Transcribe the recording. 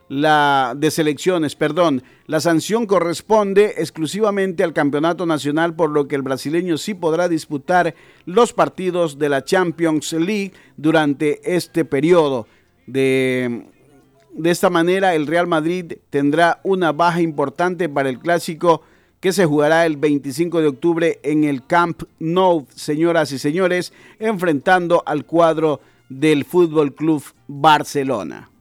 de selecciones, perdón. La sanción corresponde exclusivamente al campeonato nacional, por lo que el brasileño sí podrá disputar los partidos de la Champions League durante este periodo. De esta manera, el Real Madrid tendrá una baja importante para el clásico que se jugará el 25 de octubre en el Camp Nou, señoras y señores, enfrentando al cuadro del Fútbol Club Barcelona.